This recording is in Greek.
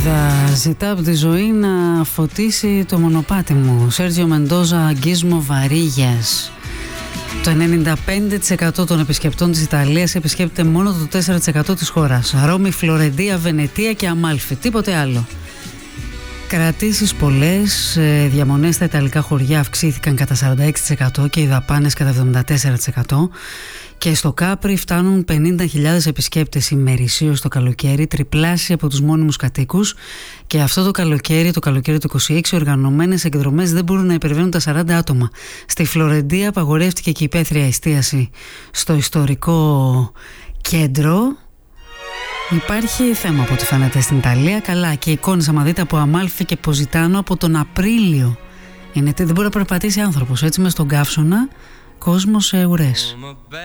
Ζητά από τη ζωή να φωτίσει το μονοπάτι μου. Σέρτζιο Μεντόζα, Αγγίσμο Βαρίγιας. Το 95% των επισκεπτών της Ιταλίας επισκέπτεται μόνο το 4% της χώρας. Ρώμη, Φλωρεντία, Βενετία και Αμάλφη. Τίποτε άλλο. Κρατήσεις πολλές, διαμονές στα ιταλικά χωριά αυξήθηκαν κατά 46% και οι δαπάνες κατά 74%. Και στο Κάπρι φτάνουν 50.000 επισκέπτες ημερησίως το καλοκαίρι, τριπλάσια από τους μόνιμους κατοίκους. Και αυτό το καλοκαίρι του 26, οργανωμένες εκδρομές δεν μπορούν να υπερβαίνουν τα 40 άτομα. Στη Φλωρεντία απαγορεύτηκε και η υπαίθρια εστίαση στο ιστορικό κέντρο. Υπάρχει θέμα από ό,τι φαίνεται στην Ιταλία. Καλά, και εικόνες άμα δείτε από Αμάλφη και Ποζιτάνο από τον Απρίλιο. Δεν μπορεί να περπατήσει άνθρωπος έτσι μες στον καύσωνα. Κόσμος ουρές.